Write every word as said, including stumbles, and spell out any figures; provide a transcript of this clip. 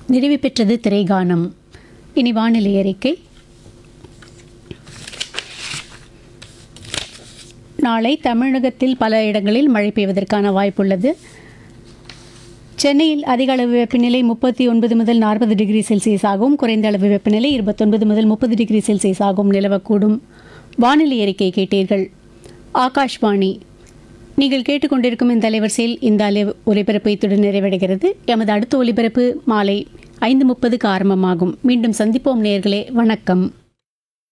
நிறைவு பெற்றது திரைகானம். இனி வானிலை அறிக்கை. நாளை தமிழகத்தில் பல இடங்களில் மழை பெய்வதற்கான வாய்ப்புள்ளது. சென்னையில் அதிக அளவு வெப்பநிலை முப்பத்தி ஒன்பது முதல் நாற்பது டிகிரி செல்சியஸ் ஆகும். குறைந்த அளவு வெப்பநிலை இருபத்தொன்பது முதல் முப்பது டிகிரி செல்சியஸ் ஆகும் நிலவக்கூடும். வானிலை அறிக்கை கேட்டீர்கள். ஆகாஷ்வாணி. நீங்கள் கேட்டுக்கொண்டிருக்கும் இந்த அலைவரிசையில் இந்த அலை ஒலிபரப்பு இத்துடன் நிறைவடைகிறது. எமது அடுத்த ஒலிபரப்பு மாலை ஐந்து முப்பதுக்கு ஆரம்பமாகும். மீண்டும் சந்திப்போம் நேயர்களே. வணக்கம்.